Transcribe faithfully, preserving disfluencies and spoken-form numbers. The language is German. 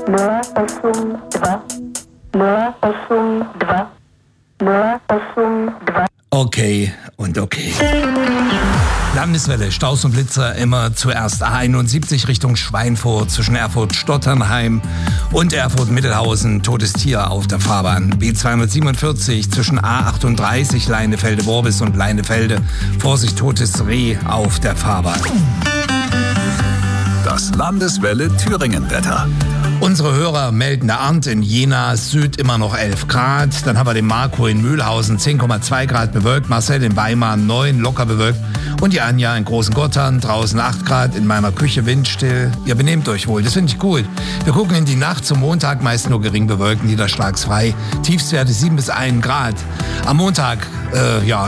nol osm dva nol osm dva nol osm dva. Okay und okay. Landeswelle, Staus und Blitzer immer zuerst A einundsiebzig Richtung Schweinfurt zwischen Erfurt-Stotternheim und Erfurt-Mittelhausen, totes Tier auf der Fahrbahn. B zweihundertsiebenundvierzig zwischen A achtunddreißig Leinefelde-Worbis und Leinefelde, Vorsicht, totes Reh auf der Fahrbahn. Das Landeswelle Thüringen-Wetter. Unsere Hörer melden der Arndt in Jena Süd immer noch elf Grad. Dann haben wir den Marco in Mühlhausen zehn Komma zwei Grad bewölkt. Marcel in Weimar neun locker bewölkt. Und die Anja in Großen Gotthard draußen acht Grad. In meiner Küche windstill. Ihr benehmt euch wohl, das finde ich gut. Wir gucken in die Nacht zum Montag, meist nur gering bewölkt, niederschlagsfrei. Tiefstwerte sieben bis ein Grad. Am Montag, äh, ja,